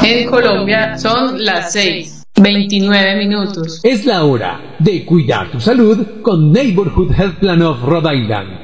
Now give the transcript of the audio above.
En Colombia son las 6:29. Es la hora de cuidar tu salud con Neighborhood Health Plan of Rhode Island.